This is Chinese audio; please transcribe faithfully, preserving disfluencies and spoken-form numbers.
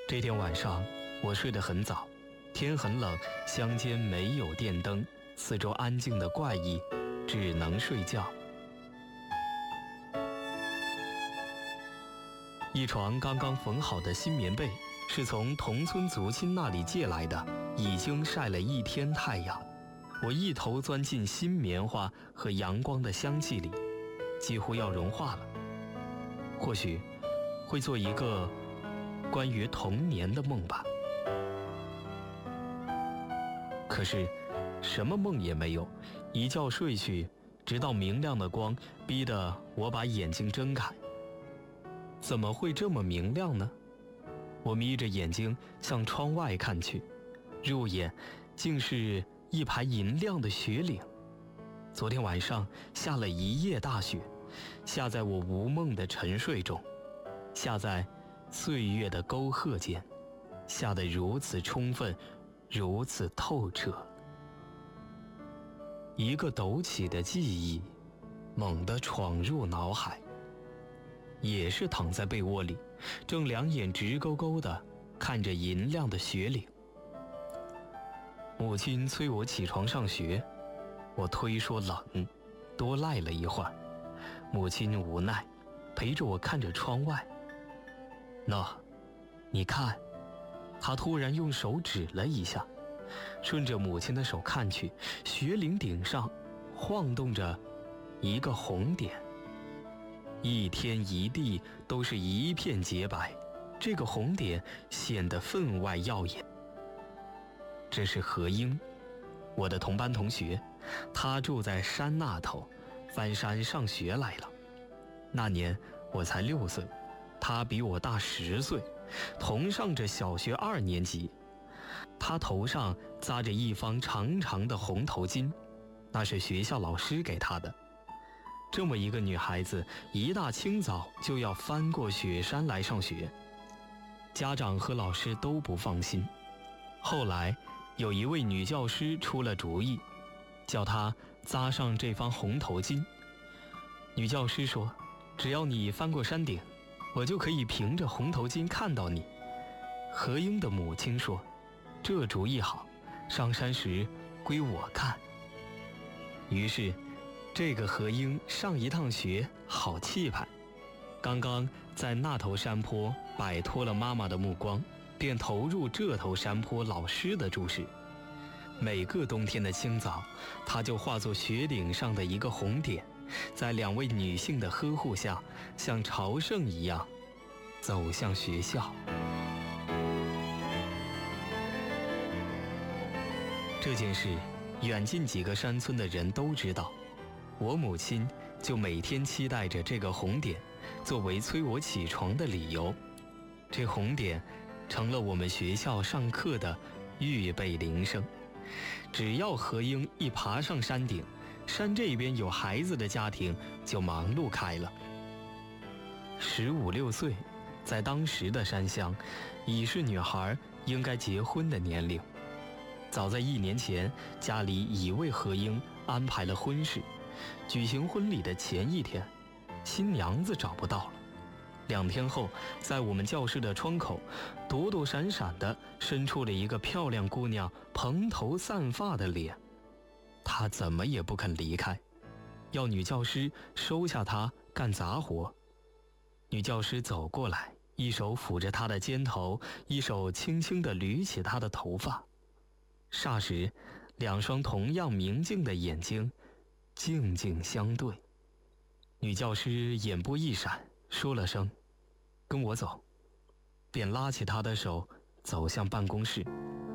这天晚上我睡得很早，天很冷，乡间没有电灯，四周安静的怪异，只能睡觉。一床刚刚缝好的新棉被是从同村族亲那里借来的，已经晒了一天太阳。我一头钻进新棉花和阳光的香气里，几乎要融化了。或许会做一个关于童年的梦吧。可是什么梦也没有，一觉睡去，直到明亮的光逼得我把眼睛睁开。怎么会这么明亮呢？我眯着眼睛向窗外看去，入眼竟是一排银亮的雪岭。昨天晚上下了一夜大雪，下在我无梦的沉睡中，下在岁月的沟壑间，下得如此充分，如此透彻。一个陡起的记忆猛地闯入脑海，也是躺在被窝里，正两眼直勾勾地看着银亮的雪岭。母亲催我起床上学，我推说冷，多赖了一会儿。母亲无奈，陪着我看着窗外。喏，你看，她突然用手指了一下，顺着母亲的手看去，雪岭顶上晃动着一个红点，一天一地都是一片洁白，这个红点显得分外耀眼。这是何英，我的同班同学，他住在山那头，翻山上学来了。那年我才六岁，他比我大十岁，同上着小学二年级。他头上扎着一方长长的红头巾，那是学校老师给他的。这么一个女孩子，一大清早就要翻过雪山来上学，家长和老师都不放心。后来有一位女教师出了主意，叫她扎上这方红头巾。女教师说，只要你翻过山顶，我就可以凭着红头巾看到你。何英的母亲说，这主意好，上山时归我看。于是这个何英上一趟学好气派，刚刚在那头山坡摆脱了妈妈的目光，便投入这头山坡老师的注视。每个冬天的清早，他就化作雪岭上的一个红点，在两位女性的呵护下，像朝圣一样走向学校。这件事远近几个山村的人都知道，我母亲就每天期待着这个红点作为催我起床的理由。这红点成了我们学校上课的预备铃声。只要何英一爬上山顶，山这边有孩子的家庭就忙碌开了。十五六岁，在当时的山乡，已是女孩应该结婚的年龄。早在一年前，家里已为何英安排了婚事。举行婚礼的前一天，新娘子找不到了。两天后，在我们教室的窗口，躲躲闪闪地伸出了一个漂亮姑娘蓬头散发的脸。她怎么也不肯离开，要女教师收下她干杂活。女教师走过来，一手抚着她的肩头，一手轻轻地捋起她的头发。霎时，两双同样明净的眼睛静静相对。女教师眼波一闪，说了声跟我走，便拉起她的手走向办公室。